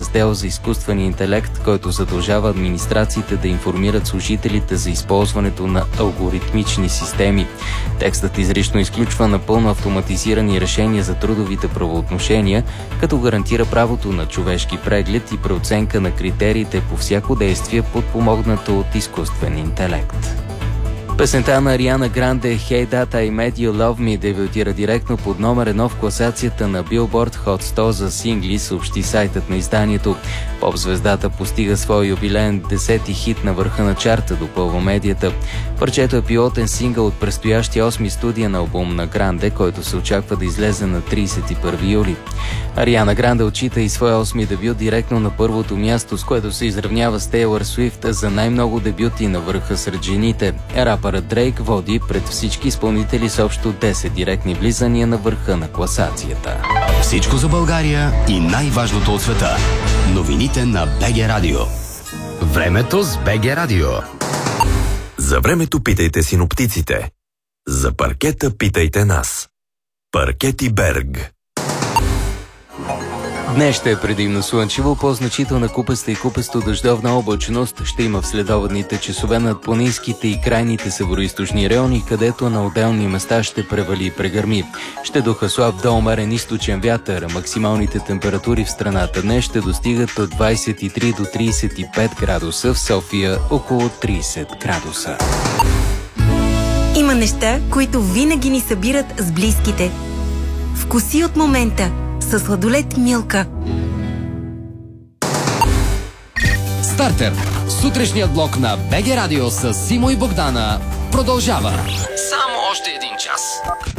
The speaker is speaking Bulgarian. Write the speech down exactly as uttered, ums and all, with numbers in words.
раздел за изкуствения интелект, който задължава администрациите да информират служителите за използването на алгоритмични системи. Текстът изрично изключва напълно автоматизирани решения за трудовите правоотношения, като гарантира правото на човешки преглед и преоценка на критериите по всяко действие, подпомогнато от изкуствен интелект. Песента на Ариана Гранде "Hey That I Made You Love Me" дебютира директно под номер едно в класацията на Billboard Hot сто за сингли, съобщи сайтът на изданието. Поп-звездата постига своя юбилеен десети хит на върха на чарта, допълва медията. Парчето е пилотен сингъл от предстоящия осми студиен албум на Гранде, който се очаква да излезе на тридесет и първи юли. Ариана Гранде отчита и своя осми дебют директно на първото място, с което се изравнява с Тейлър Суифт за най-много дебюти на върха сред жените. Рапърът Дрейк води пред всички изпълнители с общо десет директни влизания на върха на класацията. Всичко за България и най-важното от света. Новините на БГ Радио. Времето с БГ Радио. За времето питайте синоптиците. За паркета питайте нас. Паркети Берг. Днес ще е предимно слънчево, по-значителна купеста и купесто дъждовна облачност ще има в следобедните часове над планинските и крайните североизточни райони, където на отделни места ще превали и прегърми. Ще духа слаб до умерен източен вятър. Максималните температури в страната днес ще достигат от двадесет и три до тридесет и пет градуса, в София около тридесет градуса. Има неща, които винаги ни събират с близките. Вкуси от момента със сладолед Милка. Стартер. Сутрешният блок на БГ Радио с Симо и Богдана продължава. Само още един час.